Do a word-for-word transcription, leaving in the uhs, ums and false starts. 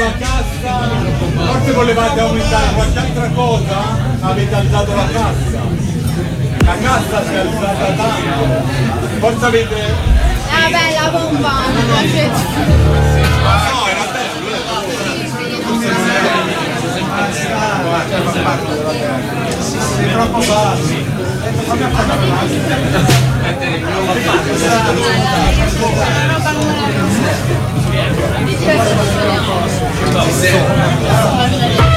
la cassa, forse volevate aumentare qualche altra cosa, avete alzato la cassa. La cassa si è alzata tanto, forse avete... Ah bella bombona, no, era bello. Sei troppo bassi. Fammi appagare la